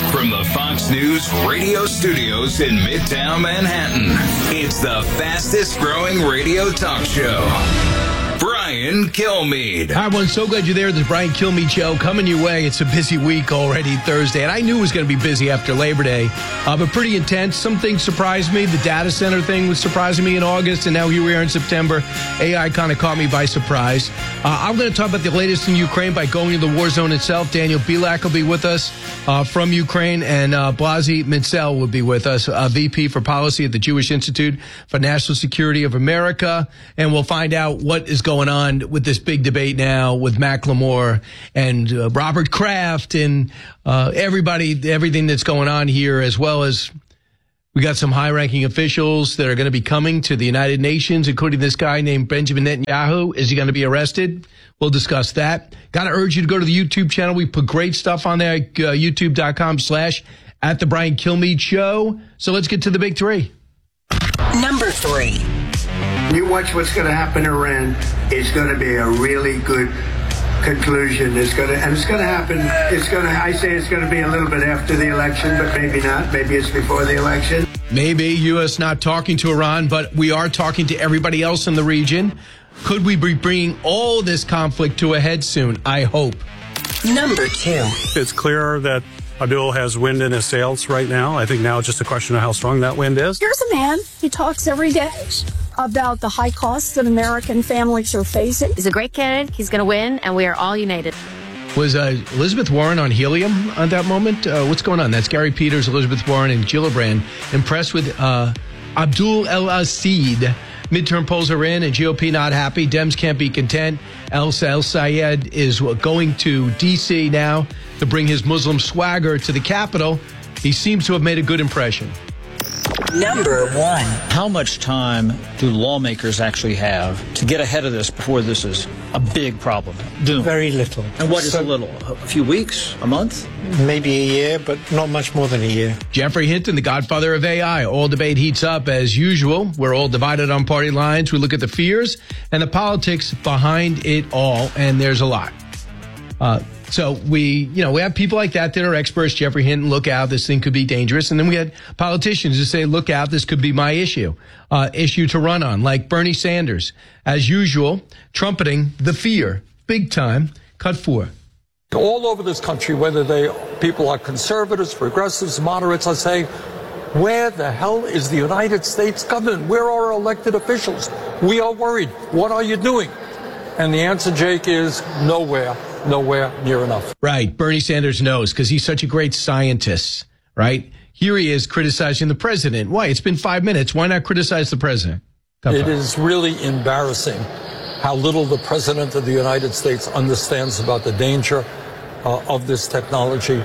From the Fox News radio studios in Midtown Manhattan, it's the fastest growing radio talk show. Brian Kilmeade. Hi, everyone. So glad you're there. The Brian Kilmeade Show coming your way. It's a busy week already, Thursday. And I knew it was going to be busy after Labor Day, but pretty intense. Some things surprised me. The data center thing was surprising me in August, and now here we are in September. AI kind of caught me by surprise. I'm going to talk about the latest in Ukraine by going to the war zone itself. Daniel Bilak will be with us from Ukraine, and Blasi Mintzel will be with us, VP for Policy at the Jewish Institute for National Security of America. And we'll find out what is going on with this big debate now with Macklemore and Robert Kraft and everything that's going on here, as well as we got some high-ranking officials that are going to be coming to the United Nations, including this guy named Benjamin Netanyahu. Is he going to be arrested? We'll discuss that. Got to urge you to go to the YouTube channel. We put great stuff on there, youtube.com/@The Brian Kilmeade Show. So let's get to the big three. Number 3. You watch what's going to happen in Iran. It's going to be a really good conclusion. It's going to happen. I say it's going to be a little bit after the election, but maybe not. Maybe it's before the election. Maybe U.S. not talking to Iran, but we are talking to everybody else in the region. Could we be bringing all this conflict to a head soon? I hope. Number 2. It's clear that Abdul has wind in his sails right now. I think now it's just a question of how strong that wind is. Here's a man. He talks every day about the high costs that American families are facing. He's a great candidate. He's going to win, and we are all united. Was Elizabeth Warren on helium at that moment? What's going on? That's Gary Peters, Elizabeth Warren, and Gillibrand impressed with Abdul El-Assid. Midterm polls are in, and GOP not happy. Dems can't be content. El Sayed is going to D.C. now to bring his Muslim swagger to the Capitol. He seems to have made a good impression. Number 1. How much time do lawmakers actually have to get ahead of this before this is a big problem? Very little. And what is a little? A few weeks? A month? Maybe a year, but not much more than a year. Jeffrey Hinton, the godfather of AI. All debate heats up as usual. We're all divided on party lines. We look at the fears and the politics behind it all, and there's a lot. So we have people like that are experts. Jeffrey Hinton, look out, this thing could be dangerous. And then we had politicians who say, look out, this could be my issue to run on, like Bernie Sanders, as usual, trumpeting the fear, big time. Cut 4. All over this country, whether people are conservatives, progressives, moderates, are saying, where the hell is the United States government? Where are our elected officials? We are worried. What are you doing? And the answer, Jake, is nowhere near enough. Right. Bernie Sanders knows because he's such a great scientist, right? Here he is criticizing the president. Why? It's been 5 minutes. Why not criticize the president? It is really embarrassing how little the president of the United States understands about the danger of this technology.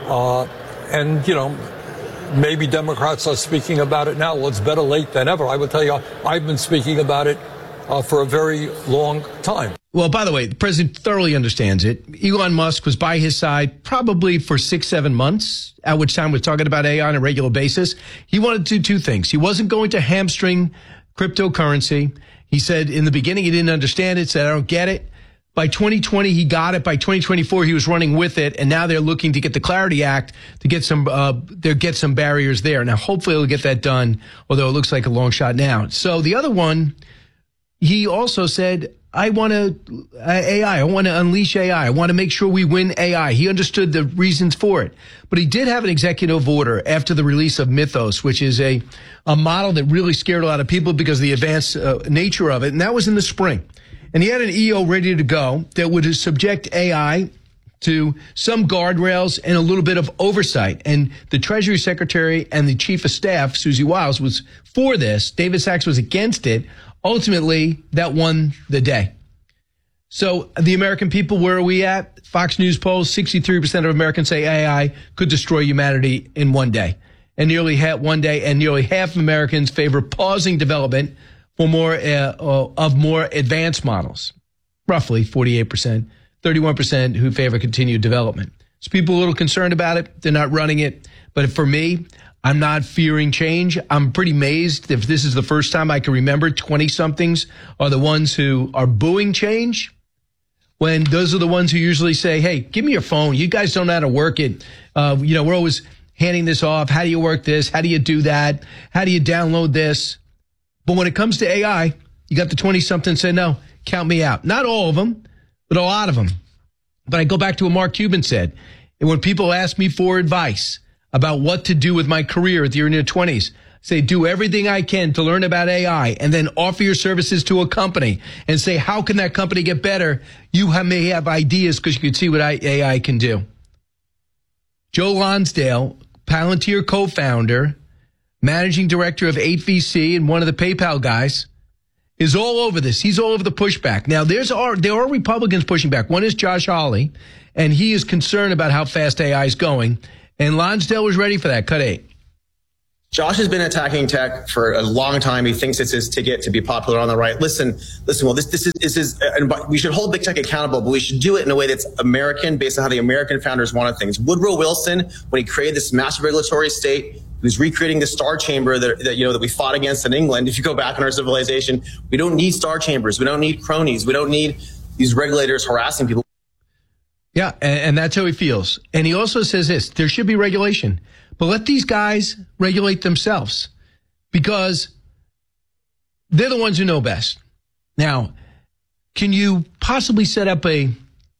Maybe Democrats are speaking about it now. Well, it's better late than ever. I would tell you, I've been speaking about it for a very long time. Well, by the way, the president thoroughly understands it. Elon Musk was by his side probably for 6-7 months, at which time we're talking about AI on a regular basis. He wanted to do 2 things. He wasn't going to hamstring cryptocurrency. He said in the beginning he didn't understand it, said, I don't get it. By 2020, he got it. By 2024, he was running with it. And now they're looking to get the Clarity Act to get some barriers there. Now, hopefully they'll get that done, although it looks like a long shot now. So the other one, he also said, I want to AI. I want to unleash AI. I want to make sure we win AI. He understood the reasons for it. But he did have an executive order after the release of Mythos, which is a model that really scared a lot of people because of the advanced nature of it. And that was in the spring. And he had an EO ready to go that would subject AI to some guardrails and a little bit of oversight. And the Treasury Secretary and the Chief of Staff, Susie Wiles, was for this. David Sachs was against it. Ultimately, that won the day. So the American people, where are we at? Fox News polls, 63% of Americans say AI could destroy humanity in one day. And nearly half of Americans favor pausing development for more advanced models. Roughly 48%, 31% who favor continued development. So people are a little concerned about it. They're not running it. But for me, I'm not fearing change. I'm pretty amazed if this is the first time I can remember 20-somethings are the ones who are booing change. when those are the ones who usually say, hey, give me your phone. You guys don't know how to work it. We're always handing this off. How do you work this? How do you do that? How do you download this? But when it comes to AI, you got the 20-something say, no, count me out. Not all of them, but a lot of them. But I go back to what Mark Cuban said. And when people ask me for advice about what to do with my career at the early 20s, say, do everything I can to learn about AI and then offer your services to a company and say, how can that company get better? You may have ideas because you can see what AI can do. Joe Lonsdale, Palantir co-founder, managing director of 8VC and one of the PayPal guys, is all over this. He's all over the pushback. Now, there are Republicans pushing back. One is Josh Hawley, and he is concerned about how fast AI is going. And Lonsdale was ready for that. Cut 8. Josh has been attacking tech for a long time. He thinks it's his ticket to be popular on the right. Listen. Well, this is, and we should hold big tech accountable, but we should do it in a way that's American, based on how the American founders wanted things. Woodrow Wilson, when he created this massive regulatory state, he was recreating the Star Chamber that we fought against in England. If you go back in our civilization, we don't need Star Chambers. We don't need cronies. We don't need these regulators harassing people. Yeah, and that's how he feels. And he also says this: there should be regulation. But let these guys regulate themselves because they're the ones who know best. Now, can you possibly set up I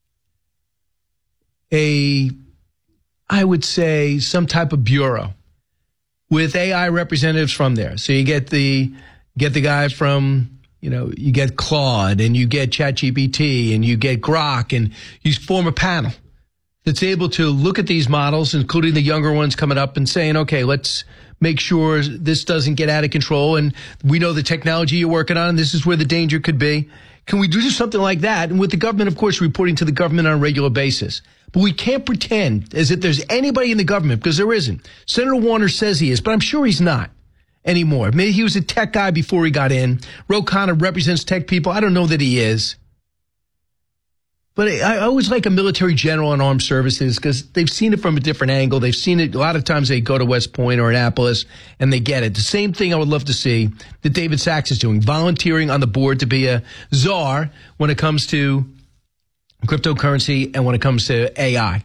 would say, some type of bureau with AI representatives from there? So you get the guy from, you get Claude and you get ChatGPT and you get Grok, and you form a panel that's able to look at these models, including the younger ones coming up, and saying, okay, let's make sure this doesn't get out of control. And we know the technology you're working on, and this is where the danger could be. Can we do something like that? And with the government, of course, reporting to the government on a regular basis. But we can't pretend as if there's anybody in the government, because there isn't. Senator Warner says he is, but I'm sure he's not anymore. Maybe he was a tech guy before he got in. Ro Khanna represents tech people. I don't know that he is. But I always like a military general in armed services because they've seen it from a different angle. They've seen it. A lot of times they go to West Point or Annapolis and they get it. The same thing I would love to see that David Sachs is doing, volunteering on the board to be a czar when it comes to cryptocurrency and when it comes to AI.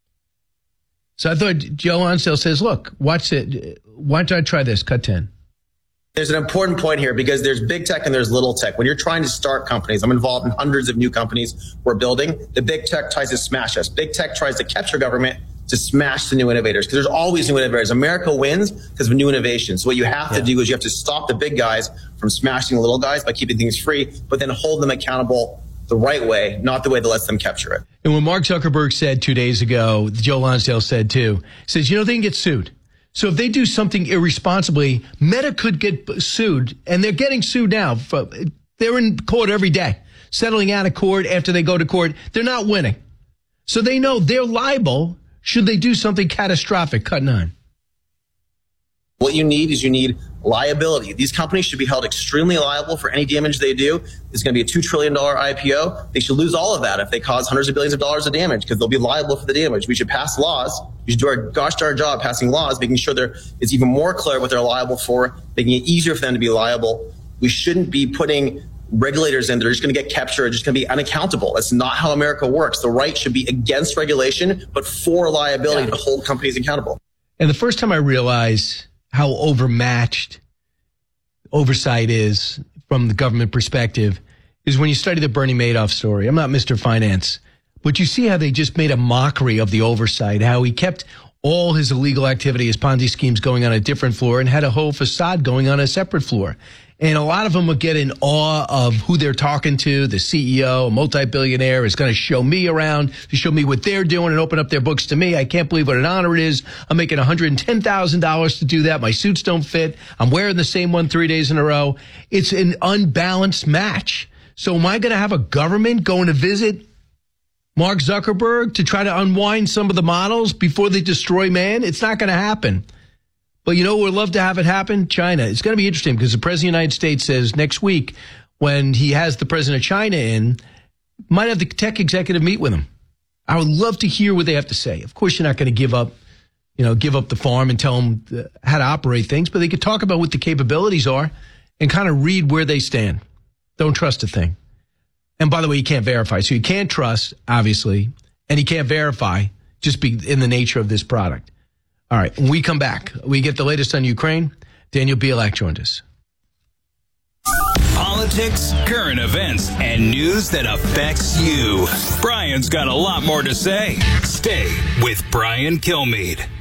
So I thought Joe Lonsdale says, look, watch it. Why don't I try this? Cut 10. There's an important point here because there's big tech and there's little tech. When you're trying to start companies, I'm involved in hundreds of new companies we're building. The big tech tries to smash us. Big tech tries to capture government to smash the new innovators, because there's always new innovators. America wins because of new innovations. So what you have to do is you have to stop the big guys from smashing the little guys by keeping things free, but then hold them accountable the right way, not the way that lets them capture it. And when Mark Zuckerberg said 2 days ago, Joe Lonsdale said too, says, they can get sued. So if they do something irresponsibly, Meta could get sued, and they're getting sued now. They're in court every day, settling out of court after they go to court. They're not winning. So they know they're liable should they do something catastrophic. Cut 9. What you need liability. These companies should be held extremely liable for any damage they do. It's going to be a $2 trillion IPO. They should lose all of that if they cause hundreds of billions of dollars of damage, because they'll be liable for the damage. We should pass laws. We should do our gosh darn job passing laws, making sure it's even more clear what they're liable for, making it easier for them to be liable. We shouldn't be putting regulators in that are just going to get captured, just going to be unaccountable. That's not how America works. The right should be against regulation, but for liability to hold companies accountable. And the first time I realized how overmatched oversight is from the government perspective is when you study the Bernie Madoff story. I'm not Mr. Finance, but you see how they just made a mockery of the oversight, how he kept all his illegal activity, his Ponzi schemes going on a different floor and had a whole facade going on a separate floor. And a lot of them would get in awe of who they're talking to. The CEO, a multi-billionaire, is going to show me around to show me what they're doing and open up their books to me. I can't believe what an honor it is. I'm making $110,000 to do that. My suits don't fit. I'm wearing the same one 3 days in a row. It's an unbalanced match. So am I going to have a government going to visit Mark Zuckerberg to try to unwind some of the models before they destroy man? It's not going to happen. But we'd love to have it happen. China. It's going to be interesting because the president of the United States says next week, when he has the president of China in, might have the tech executive meet with him. I would love to hear what they have to say. Of course, you're not going to give up the farm and tell them how to operate things, but they could talk about what the capabilities are and kind of read where they stand. Don't trust a thing. And by the way, you can't verify. So you can't trust, obviously, and you can't verify just in the nature of this product. All right, when we come back, we get the latest on Ukraine. Daniel Bielak joined us. Politics, current events, and news that affects you. Brian's got a lot more to say. Stay with Brian Kilmeade.